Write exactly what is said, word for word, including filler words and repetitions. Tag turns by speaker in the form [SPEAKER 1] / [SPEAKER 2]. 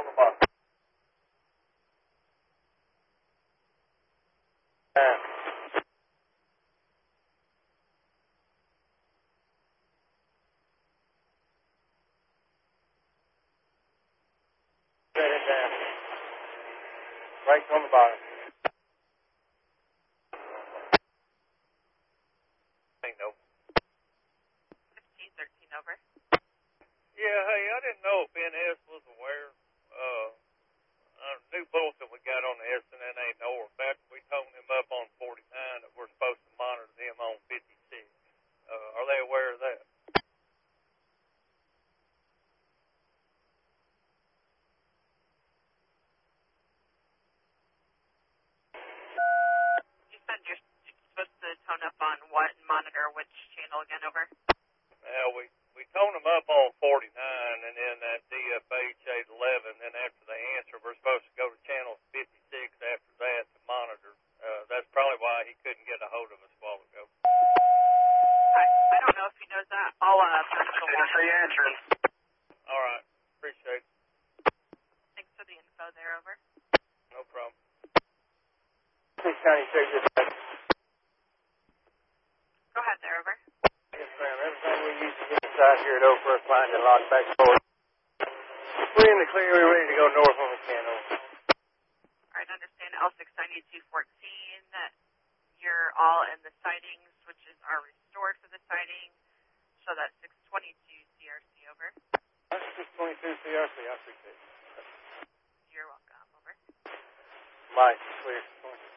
[SPEAKER 1] the bus. Yeah. Set it down. Brakes on the bottom.
[SPEAKER 2] Ain't no.
[SPEAKER 3] fifteen thirteen over.
[SPEAKER 2] Yeah, hey, I didn't know if N S was aware. Uh, our new bulletin we got on the S N N A North, after we toned them up on forty-nine, that we're supposed to monitor them on fifty-six. Uh, are they aware of that?
[SPEAKER 3] You said you're supposed to tone up on what and monitor which channel again, over?
[SPEAKER 2] Yeah, we, we toned them up on forty-nine, and then that D F H eight eleven, then after they answer, we're supposed to go to channel fifty-six after that to monitor. Uh, that's probably why he couldn't get a hold of us a while ago.
[SPEAKER 3] I, I don't know if he knows that. I'll, uh, put it
[SPEAKER 1] Didn't see you answering.
[SPEAKER 2] All right, appreciate it.
[SPEAKER 3] Thanks for the info there, over.
[SPEAKER 2] No problem.
[SPEAKER 1] Six County State Dispatch.
[SPEAKER 3] Go ahead there, over.
[SPEAKER 1] Yes, ma'am. Everything we use to get inside here at Oak Brook line and lock back forward. We're in the clear. We're ready to go north on the channel.
[SPEAKER 3] All right, understand L six ninety-two fourteen. You're all in the sightings, which is are restored for the sighting. So that's six twenty-two C R C, over.
[SPEAKER 1] That's six twenty-two C R C. I appreciate it.
[SPEAKER 3] You're welcome, over.
[SPEAKER 1] Mike, clear.